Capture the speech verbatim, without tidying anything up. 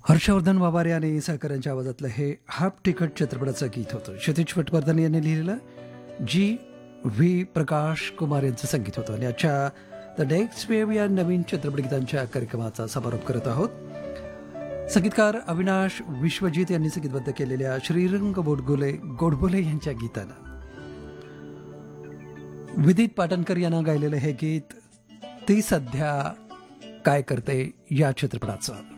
हर्षवर्धन वाबारे आणि सहकाऱ्यांच्या आवाजातलं हे हाफ तिकट चित्रपटाचं गीत होतं. क्षितिज पटवर्धन यांनी लिहिलेलं, जी व्ही प्रकाश कुमार यांचं संगीत होतं. आणि आजच्या द नेक्स्ट वेव या नवीन चित्रपट गीतांच्या कार्यक्रमाचा समारोप करत आहोत. संगीतकार अविनाश विश्वजित यांनी संगीतबद्ध केलेल्या श्रीरंग बोडगोले गोडबोले यांच्या गीतानं विदित पाटणकर यांना गायलेलं हे गीत ती सध्या काय करते या चित्रपटाचं.